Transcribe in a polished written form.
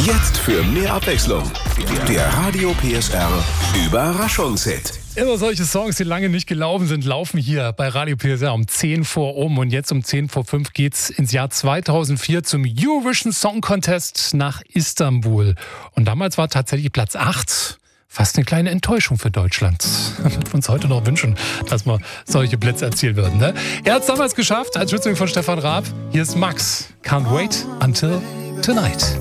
Jetzt für mehr Abwechslung. Der Radio PSR Überraschungshit. Immer solche Songs, die lange nicht gelaufen sind, laufen hier bei Radio PSR um 10 vor und jetzt um 10 vor 5 geht's ins Jahr 2004 zum Eurovision Song Contest nach Istanbul. Und damals war tatsächlich Platz 8 fast eine kleine Enttäuschung für Deutschland. Wir würden uns heute noch wünschen, dass wir solche Plätze erzielen würden. Ne? Er hat es damals geschafft, als Schützling von Stefan Raab. Hier ist Max. Can't wait until tonight.